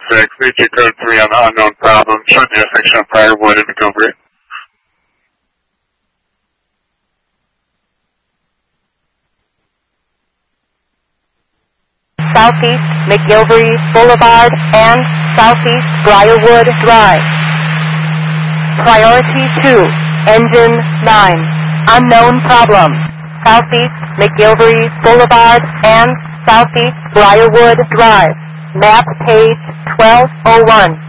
6, VG code 3 on the unknown problem. Showing the intersection of Briarwood and McGilvery. Southeast McGilvery Boulevard and Southeast Briarwood Drive. Priority 2, Engine 9, unknown problem. Southeast McGilvery Boulevard and Southeast Briarwood Drive. Map page 1201.